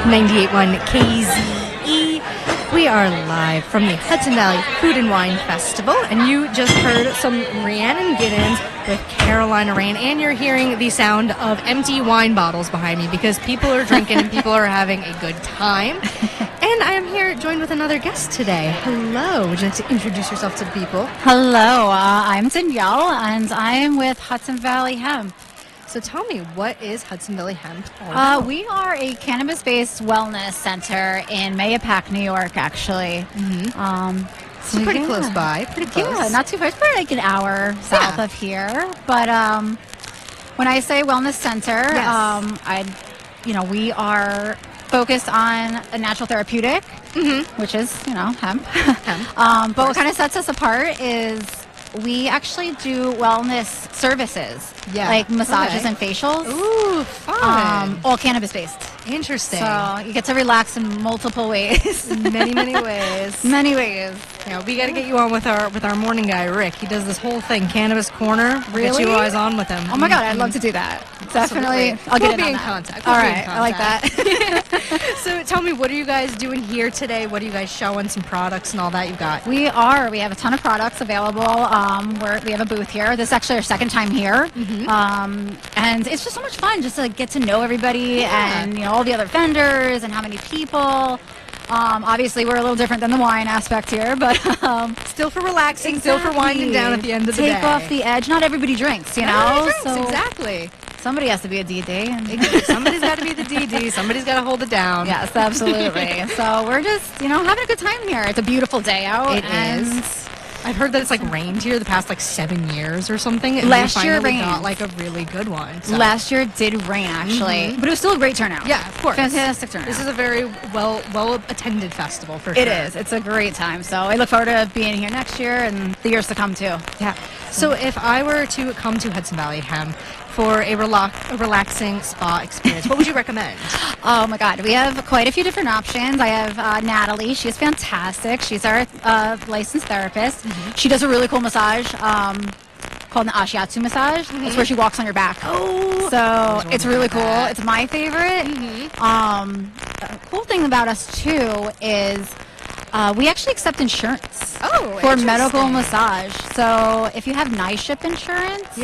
98.1 KZE. We are live from the Hudson Valley Food and Wine Festival, and you just heard some Rhiannon Giddens with Carolina Rain, and you're hearing the sound of empty wine bottles behind me because people are drinking and people are having a good time. And I am here joined with another guest today. Hello. Would you like to introduce yourself to the people? Hello, I'm Danielle, and I am with Hudson Valley Hemp. So tell me, what is Hudson Valley Hemp all about? We are a cannabis-based wellness center in Mayapack, New York, actually. So pretty close by. Pretty close. Yeah, not too far. It's probably like an hour south of here. But when I say wellness center, we are focused on a natural therapeutic, which is, hemp. But what kind of sets us apart is we actually do wellness services, like massages and facials. Ooh, fun. All cannabis-based. Interesting. So you get to relax in multiple ways. Many ways. Many ways. Yeah, we got to get you on with our morning guy, Rick. He does this whole thing, Cannabis Corner. Really? Get you always on with him. Oh my God, I'd love to do that. Definitely. I'll get in in contact. All right, I like that. So tell me, what are you guys doing here today? What are you guys showing? Some products and all that you've got? We have a ton of products available. We have a booth here. This is actually our second time here. And it's just so much fun just to get to know everybody and all the other vendors and how many people. Obviously, we're a little different than the wine aspect here, but still for relaxing, still for winding down at the end of the day. Take off the edge. Not everybody drinks, Exactly. Somebody has to be a DD. Somebody's got to be the DD. Somebody's got to hold it down. Yes, absolutely. So we're just, having a good time here. It's a beautiful day out. It is. I've heard that it's rained here the past 7 years or something. And last year rained. Got a really good one. So. Last year did rain actually, but it was still a great turnout. Yeah, of course. Fantastic turnout. This is a very well attended festival for sure. It is. It's a great time. So I look forward to being here next year and the years to come too. Yeah. So if I were to come to Hudson Valley Hemp for a relaxing spa experience, what would you recommend? Oh my God, we have quite a few different options. I have Natalie. She's fantastic. She's our licensed therapist. She does a really cool massage called an Ashiatsu massage. It's where she walks on your back. Oh, so it's really cool. It's my favorite. The cool thing about us too is we actually accept insurance for medical massage. So if you have NYSHIP insurance,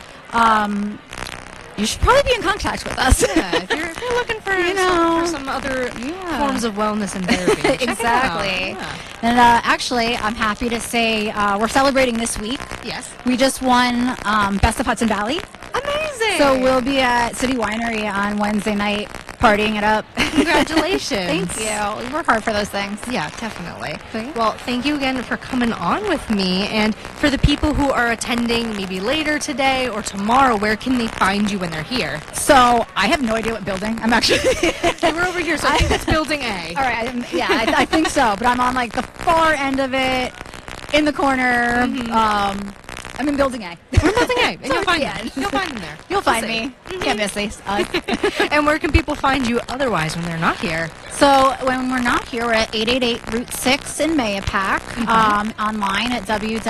you should probably be in contact with us. Yeah, if you're looking for, some other forms of wellness and therapy. Exactly. Yeah. And actually, I'm happy to say we're celebrating this week. Yes. We just won Best of Hudson Valley. Amazing. So we'll be at City Winery on Wednesday night partying it up. Congratulations. Thank you. We work hard for those things. Yeah, definitely. Well, thank you again for coming on with me. And for the people who are attending maybe later today or tomorrow, where can they find you when they're here? So I have no idea what building. I'm actually... We're over here, so I think it's Building A. All right. I think so. But I'm on the far end of it, in the corner. I'm in Building A. We're in Building A. And you'll find them. You'll find them there. You'll find me. Can't miss these. And where can people find you otherwise when they're not here? So when we're not here, we're at 888 Route 6 in Mayapack. Online at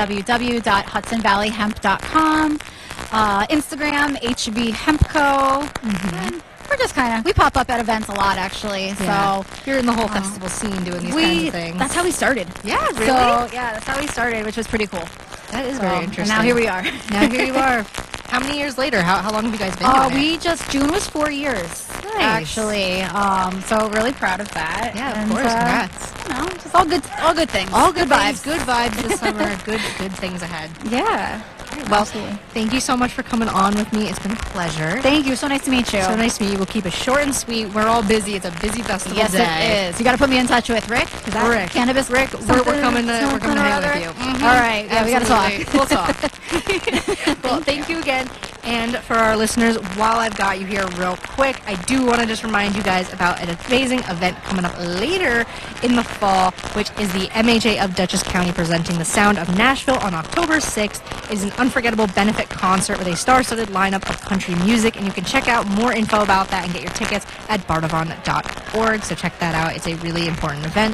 www.hudsonvalleyhemp.com. Instagram, HB Hempco. We're just we pop up at events a lot, actually. Yeah. So you're in the whole festival scene doing these kinds of things. That's how we started. Yeah, really? So, that's how we started, which was pretty cool. That is very interesting. And now here we are. Now here you are. How many years later? How long have you guys been doing it? June was 4 years, actually. So really proud of that. Yeah, of course. Congrats. Just all good things. All good vibes. Good vibes this summer. Good things ahead. Yeah. Well, thank you so much for coming on with me. It's been a pleasure. Thank you. So nice to meet you. So nice to meet you. We'll keep it short and sweet. We're all busy. It's a busy festival day. Yes, it is. You got to put me in touch with Rick. Rick. Cannabis Rick. We're coming to hang with you. All right. Yeah, we got to talk. We'll talk. Well, thank you again. And for our listeners, while I've got you here real quick, I do want to just remind you guys about an amazing event coming up later in the fall, which is the MHA of Dutchess County presenting The Sound of Nashville on October 6th. It is an unforgettable benefit concert with a star-studded lineup of country music, and you can check out more info about that and get your tickets at bardavon.org. So check that out. It's a really important event.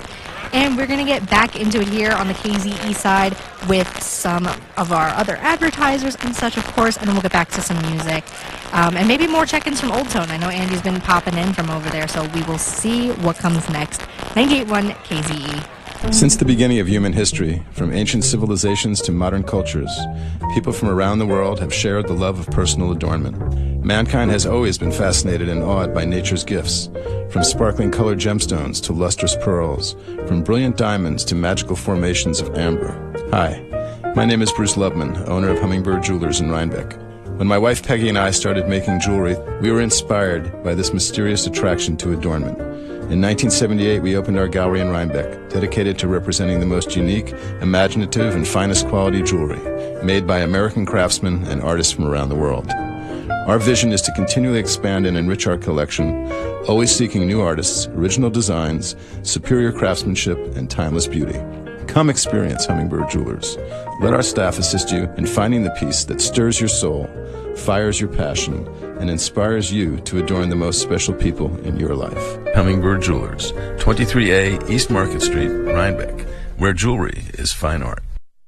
And we're going to get back into it here on the KZE side with some of our other advertisers and such, of course, and then we'll get back to some music. And maybe more check-ins from Old Tone. I know Andy's been popping in from over there, so we will see what comes next. 98.1 KZE. Since the beginning of human history, from ancient civilizations to modern cultures, people from around the world have shared the love of personal adornment. Mankind has always been fascinated and awed by nature's gifts, from sparkling colored gemstones to lustrous pearls, from brilliant diamonds to magical formations of amber. Hi, my name is Bruce Lubman, owner of Hummingbird Jewelers in Rhinebeck. When my wife Peggy and I started making jewelry, we were inspired by this mysterious attraction to adornment. In 1978, we opened our gallery in Rhinebeck, dedicated to representing the most unique, imaginative, and finest quality jewelry, made by American craftsmen and artists from around the world. Our vision is to continually expand and enrich our collection, always seeking new artists, original designs, superior craftsmanship, and timeless beauty. Come experience Hummingbird Jewelers. Let our staff assist you in finding the piece that stirs your soul, fires your passion, and inspires you to adorn the most special people in your life. Hummingbird Jewelers, 23A East Market Street, Rhinebeck, where jewelry is fine art.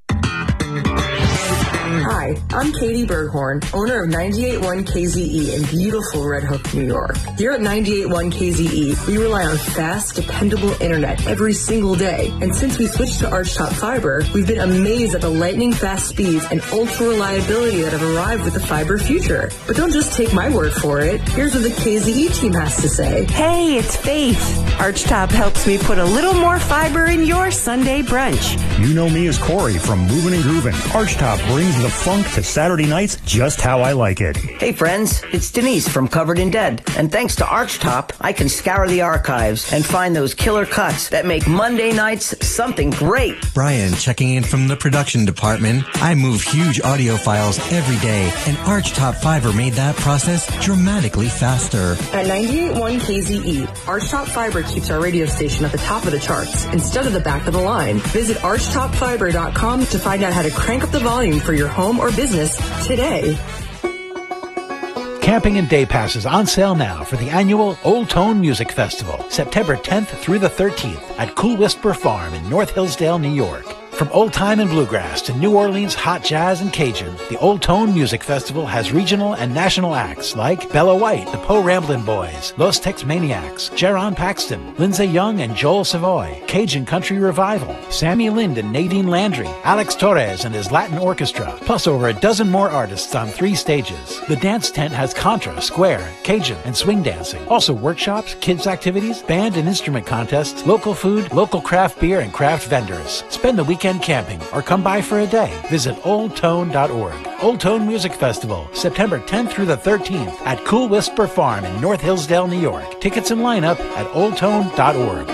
Hi, I'm Katie Berghorn, owner of 98.1 KZE in beautiful Red Hook, New York. Here at 98.1 KZE, we rely on fast, dependable internet every single day. And since we switched to Archtop Fiber, we've been amazed at the lightning-fast speeds and ultra-reliability that have arrived with the fiber future. But don't just take my word for it. Here's what the KZE team has to say. Hey, it's Faith. Archtop helps me put a little more fiber in your Sunday brunch. You know me as Corey from Movin' and Groovin'. Archtop brings the funk to Saturday nights just how I like it. Hey friends, it's Denise from Covered in Dead. And thanks to Archtop, I can scour the archives and find those killer cuts that make Monday nights something great. Brian checking in from the production department. I move huge audio files every day, and Archtop Fiber made that process dramatically faster. At 98.1 KZE, Archtop Fiber keeps our radio station at the top of the charts instead of the back of the line. Visit archtopfiber.com to find out how to crank up the volume for your home or business today. Camping and day passes on sale now for the annual Old Tone Music Festival, September 10th through the 13th at Cool Whisper Farm in North Hillsdale, New York. From old time and bluegrass to New Orleans hot jazz and Cajun, the Old Tone Music Festival has regional and national acts like Bella White, the Po Ramblin' Boys, Los Tex Maniacs, Jaron Paxton, Lindsay Young and Joel Savoy, Cajun Country Revival, Sammy Lind and Nadine Landry, Alex Torres and his Latin Orchestra, plus over a dozen more artists on 3 stages. The dance tent has contra, square, Cajun, and swing dancing. Also workshops, kids activities, band and instrument contests, local food, local craft beer, and craft vendors. Spend the weekend camping or come by for a day. Visit oldtone.org. Old Tone Music Festival, September 10th through the 13th at Cool Whisper Farm in North Hillsdale, New York. Tickets and lineup at oldtone.org.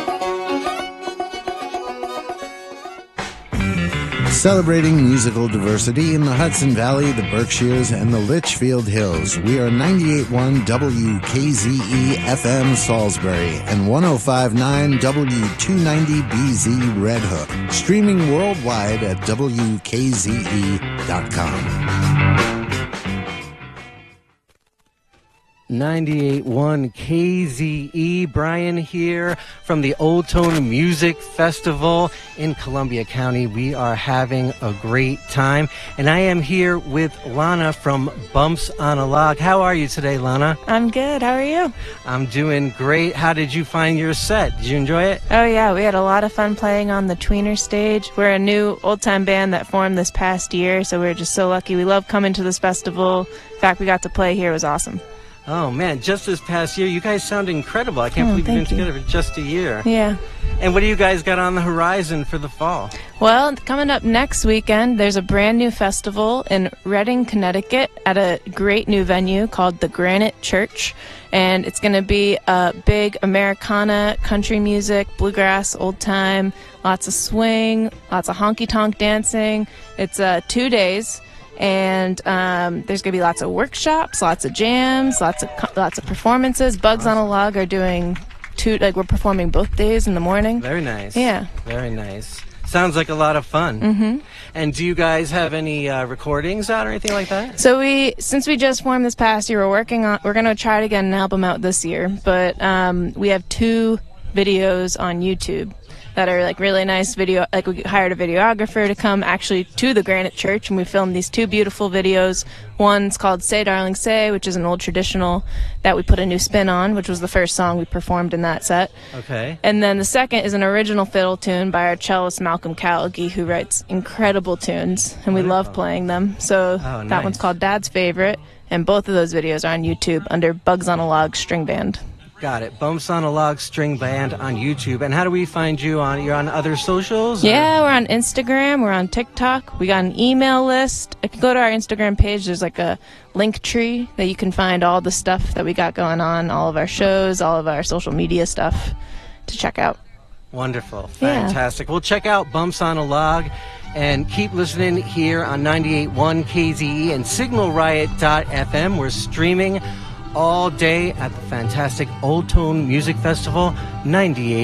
Celebrating musical diversity in the Hudson Valley, the Berkshires, and the Litchfield Hills. We are 98.1 WKZE FM Salisbury and 105.9 W290BZ Red Hook. Streaming worldwide at WKZE.com. 98.1 KZE. Brian here from the Old Tone Music Festival in Columbia County. We are having a great time, and I am here with Lana from Bumps on a Log. How are you today, Lana? I'm good. How are you? I'm doing great. How did you find your set? Did you enjoy it? Oh yeah, we had a lot of fun playing on the Tweener stage. We're a new old-time band that formed this past year, so we're just so lucky. We love coming to this festival. In fact, we got to play here. It was awesome. Oh, man, just this past year, you guys sound incredible. I can't believe you've been together for just a year. Yeah. And what do you guys got on the horizon for the fall? Well, coming up next weekend, there's a brand new festival in Reading, Connecticut at a great new venue called the Granite Church. And it's going to be a big Americana, country music, bluegrass, old time, lots of swing, lots of honky-tonk dancing. It's 2 days. And there's going to be lots of workshops, lots of jams, lots of performances. Bugs on a Log are doing we're performing both days in the morning. Very nice. Yeah. Very nice. Sounds like a lot of fun. Mm-hmm. And do you guys have any recordings out or anything like that? So since we just formed this past year, we're going to try to get an album out this year. But we have 2 videos on YouTube that are like really nice video. Like we hired a videographer to come actually to the Granite Church, and we filmed these 2 beautiful videos. One's called Say Darling Say, which is an old traditional that we put a new spin on, which was the first song we performed in that set. Okay. And then the second is an original fiddle tune by our cellist Malcolm Callaghy, who writes incredible tunes, and we love playing them. So that one's called Dad's Favorite, and both of those videos are on YouTube under Bugs on a Log String Band. Got it. Bumps on a Log String Band on YouTube. And how do we find you on? You're on other socials? Yeah, we're on Instagram. We're on TikTok. We got an email list. If you go to our Instagram page, there's like a link tree that you can find all the stuff that we got going on, all of our shows, all of our social media stuff to check out. Wonderful. Fantastic. Well, check out Bumps on a Log and keep listening here on 98.1 KZE and SignalRiot.fm. We're streaming all day at the fantastic Old Tone Music Festival, 98.